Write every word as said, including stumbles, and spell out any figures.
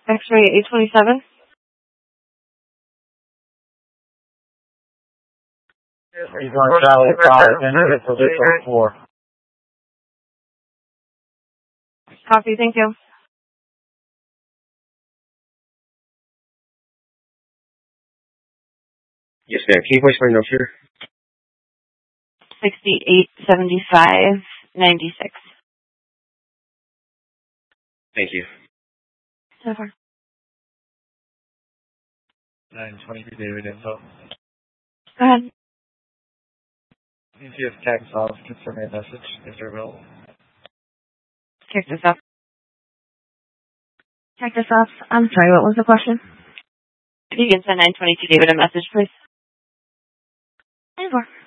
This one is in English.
X-ray eight twenty-seven. He's on Charlie five, and it's a little four. Copy, thank you. Yes, ma'am. Can you voice my note here? sixty-eight seventy-five ninety-six. Thank you. So far. nine twenty-two David info. Go ahead. If you have tax off, confirm a message if they're available. Check this off. Check this off. I'm sorry, what was the question? If you can send nine twenty-two David a message, please. Four.